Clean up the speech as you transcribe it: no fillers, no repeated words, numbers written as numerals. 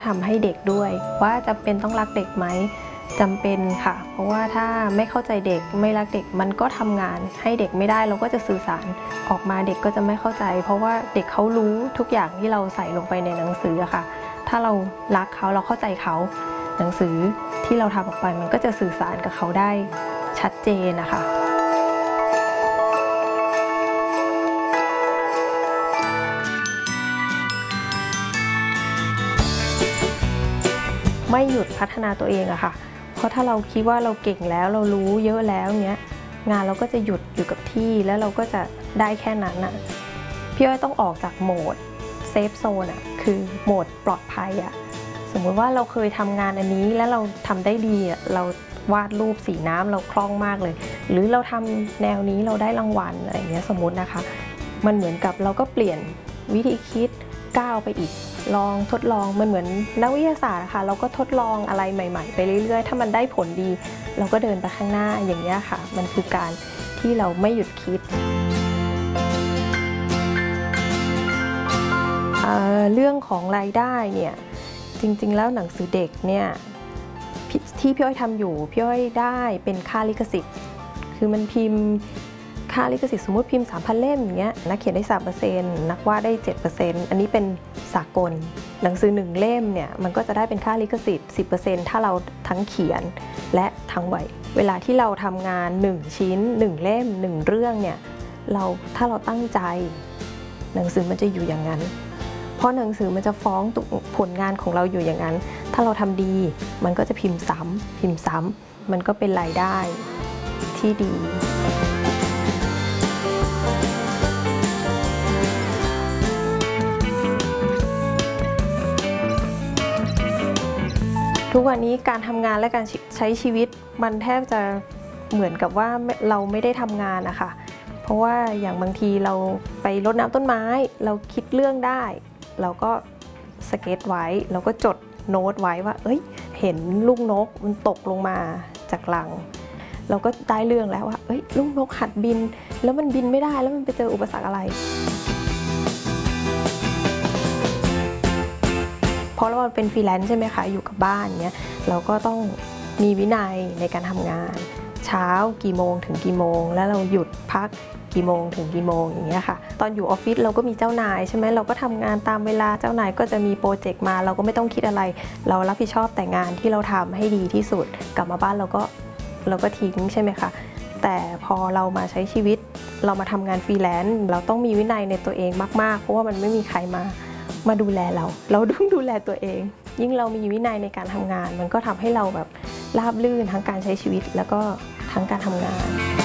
ทำให้เด็กด้วยว่าจำเป็นต้องรักเด็กไหมจำเป็นค่ะเพราะว่าถ้าไม่เข้าใจเด็กไม่รักเด็กมันก็ทำงานให้เด็กไม่ได้เราก็จะสื่อสารออกมาเด็กก็จะไม่เข้าใจเพราะว่าเด็กเขารู้ทุกอย่างที่เราใส่ลงไปในหนังสือค่ะถ้าเรารักเขาเราเข้าใจเขาหนังสือที่เราทำออกไปมันก็จะสื่อสารกับเขาได้ชัดเจนนะคะไม่หยุดพัฒนาตัวเองอะค่ะเพราะถ้าเราคิดว่าเราเก่งแล้วเรารู้เยอะแล้วเนี้ยงานเราก็จะหยุดอยู่กับที่แล้วเราก็จะได้แค่นั้นอะพี่อ้อยต้องออกจากโหมดเซฟโซนอะคือโหมดปลอดภัยอะสมมติว่าเราเคยทำงานอันนี้แล้วเราทำได้ดีอะเราวาดรูปสีน้ำเราคล่องมากเลยหรือเราทำแนวนี้เราได้รางวัลอะไรเงี้ยสมมตินะคะมันเหมือนกับเราก็เปลี่ยนวิธีคิดก้าวไปอีกลองทดลองมันเหมือนนักวิทยาศาสตร์ค่ะเราก็ทดลองอะไรใหม่ๆไปเรื่อยๆถ้ามันได้ผลดีเราก็เดินไปข้างหน้าอย่างนี้ค่ะมันคือการที่เราไม่หยุดคิดเรื่องของรายได้เนี่ยจริงๆแล้วหนังสือเด็กเนี่ยที่พี่อ้อยทำอยู่พี่อ้อยได้เป็นค่าลิขสิทธิ์คือมันพิมพ์ค่าลิขสิทธิ์สมมติพิมพ์ 3,000 เล่มอย่างเงี้ยนักเขียนได้ 3% นักวาดได้ 7% อันนี้เป็นสากลหนังสือ1เล่มเนี่ยมันก็จะได้เป็นค่าลิขสิทธิ์ 10% ถ้าเราทั้งเขียนและทั้งไหวเวลาที่เราทำงาน1ชิ้น1เล่ม1เรื่องเนี่ยถ้าเราตั้งใจหนังสือมันจะอยู่อย่างนั้นเพราะหนังสือมันจะฟ้องผลงานของเราอยู่อย่างนั้นถ้าเราทำดีมันก็จะพิมพ์ซ้ำมันก็เป็นรายได้ที่ดีทุกวันนี้การทำงานและการใช้ชีวิตมันแทบจะเหมือนกับว่าเราไม่ได้ทำงานนะคะเพราะว่าอย่างบางทีเราไปรดน้ำต้นไม้เราคิดเรื่องได้เราก็สเก็ตไว้เราก็จดโน้ตไว้ว่าเห็นลูกนกมันตกลงมาจากรังเราก็ได้เรื่องแล้วว่าลูกนกหัดบินแล้วมันบินไม่ได้แล้วมันไปเจออุปสรรคอะไรเพราะเราเป็นฟรีแลนซ์ใช่ไหมคะอยู่กับบ้านเนี้ยเราก็ต้องมีวินัยในการทำงานเช้ากี่โมงถึงกี่โมงแล้วเราหยุดพักกี่โมงถึงกี่โมงอย่างเงี้ยค่ะตอนอยู่ออฟฟิศเราก็มีเจ้านายใช่ไหมเราก็ทำงานตามเวลาเจ้านายก็จะมีโปรเจกต์มาเราก็ไม่ต้องคิดอะไรเรารับผิดชอบแต่งานที่เราทำให้ดีที่สุดกลับมาบ้านเราก็ทิ้งใช่ไหมคะแต่พอเรามาใช้ชีวิตเรามาทำงานฟรีแลนซ์เราต้องมีวินัยในตัวเองมากๆเพราะว่ามันไม่มีใครมาดูแลเราต้องดูแลตัวเองยิ่งเรามีวินัยในการทำงานมันก็ทำให้เราแบบราบรื่นทั้งการใช้ชีวิตแล้วก็ทั้งการทำงาน